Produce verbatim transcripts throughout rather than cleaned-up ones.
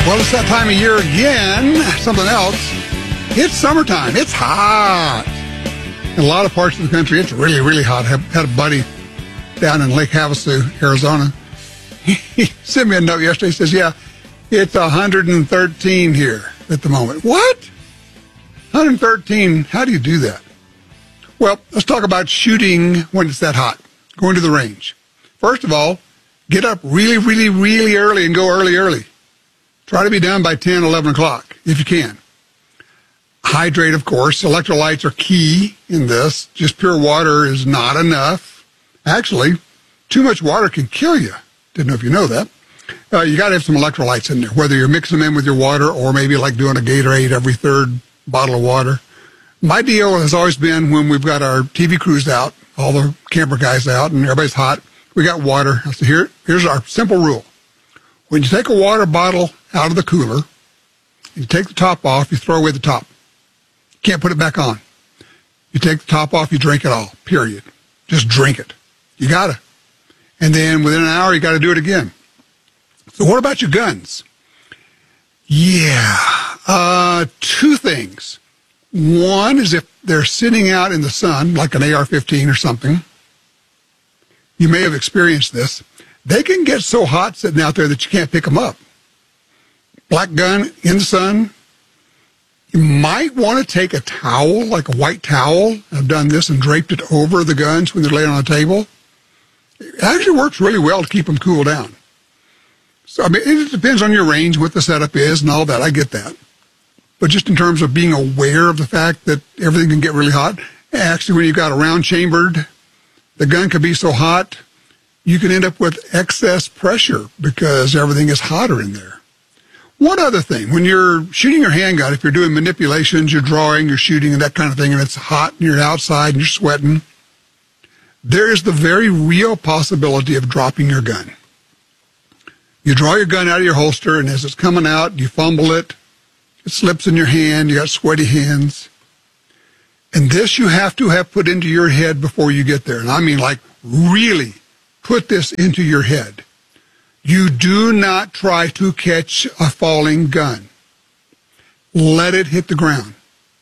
Well, it's that time of year again. Something else. It's summertime. It's hot. In a lot of parts of the country, it's really, really hot. I had a buddy down in Lake Havasu, Arizona. He sent me a note yesterday. He says, yeah, it's one hundred thirteen here at the moment. What? one hundred thirteen? How do you do that? Well, let's talk about shooting when it's that hot. Going to the range. First of all, get up really, really, really early and go early, early. Try to be done by ten, eleven o'clock, if you can. Hydrate, of course. Electrolytes are key in this. Just pure water is not enough. Actually, too much water can kill you. Didn't know if you know that. Uh, you got to have some electrolytes in there, whether you're mixing them in with your water or maybe like doing a Gatorade every third bottle of water. My deal has always been when we've got our T V crews out, all the camper guys out, and everybody's hot, we got water. I said, Here, here's our simple rule. When you take a water bottle out of the cooler, you take the top off, you throw away the top. You can't put it back on. You take the top off, you drink it all, period. Just drink it. You got to. And then within an hour, you got to do it again. So what about your guns? Yeah, uh, two things. One is if they're sitting out in the sun, like an A R fifteen or something, you may have experienced this. They can get so hot sitting out there that you can't pick them up. Black gun in the sun. You might want to take a towel, like a white towel. I've done this and draped it over the guns when they're laying on a table. It actually works really well to keep them cool down. So, I mean, it depends on your range, what the setup is and all that. I get that. But just in terms of being aware of the fact that everything can get really hot, actually, when you've got a round chambered, the gun can be so hot, you can end up with excess pressure because everything is hotter in there. One other thing, when you're shooting your handgun, if you're doing manipulations, you're drawing, you're shooting and that kind of thing, and it's hot and you're outside and you're sweating, there is the very real possibility of dropping your gun. You draw your gun out of your holster, and as it's coming out, you fumble it. It slips in your hand. You got sweaty hands. And this you have to have put into your head before you get there. And I mean, like, really put this into your head. You do not try to catch a falling gun. Let it hit the ground.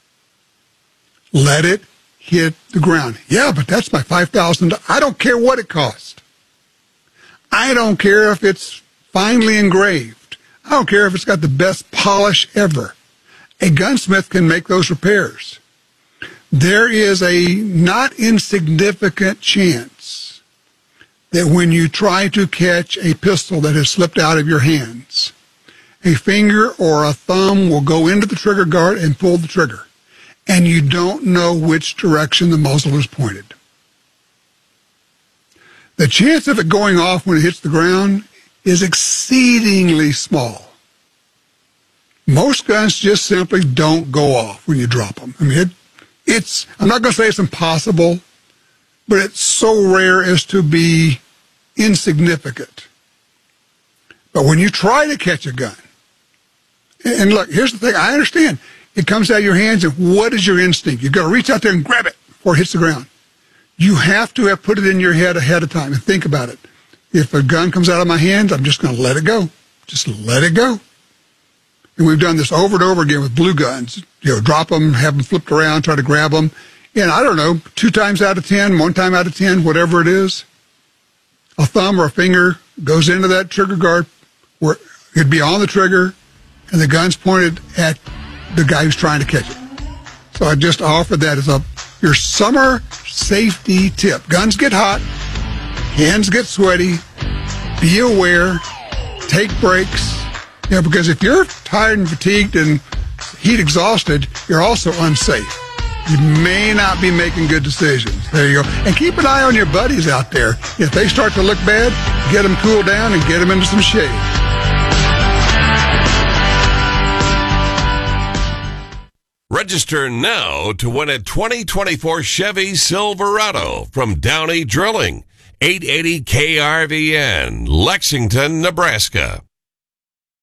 Let it hit the ground. Yeah, but that's my five thousand dollars. I don't care what it costs. I don't care if it's finely engraved. I don't care if it's got the best polish ever. A gunsmith can make those repairs. There is a not insignificant chance that when you try to catch a pistol that has slipped out of your hands, a finger or a thumb will go into the trigger guard and pull the trigger, and you don't know which direction the muzzle is pointed. The chance of it going off when it hits the ground is exceedingly small. Most guns just simply don't go off when you drop them. I mean, it, it's, I'm not going to say it's impossible, but it's so rare as to be insignificant. But when you try to catch a gun, and look, here's the thing, I understand. It comes out of your hands, and what is your instinct? You've got to reach out there and grab it before it hits the ground. You have to have put it in your head ahead of time and think about it. If a gun comes out of my hands, I'm just going to let it go. Just let it go. And we've done this over and over again with blue guns. You know, drop them, have them flipped around, try to grab them. And I don't know, two times out of ten, one time out of ten, whatever it is, a thumb or a finger goes into that trigger guard where it'd be on the trigger and the gun's pointed at the guy who's trying to catch it. So I just offered that as a your summer safety tip. Guns get hot, hands get sweaty, be aware, take breaks. You know, because if you're tired and fatigued and heat exhausted, you're also unsafe. You may not be making good decisions. There you go. And keep an eye on your buddies out there. If they start to look bad, get them cooled down and get them into some shade. Register now to win a twenty twenty-four Chevy Silverado from Downey Drilling, eight eighty K R V N, Lexington, Nebraska.